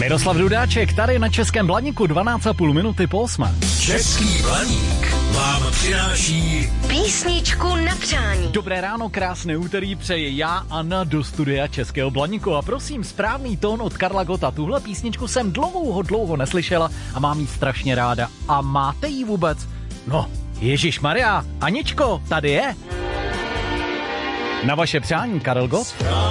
Miroslav Dudáček tady na Českém Blaníku 12,5 minuty po 8. Český Blaník vám přináší písničku na přání. Dobré ráno, krásné úterý přeji já, Anna, do studia Českého Blaníku. A prosím, správný tón od Karla Gotta. Tuhle písničku jsem dlouho neslyšela a mám jí strašně ráda. A máte ji vůbec? No, Ježišmarja, Aničko, tady je. Na vaše přání, Karel Gott.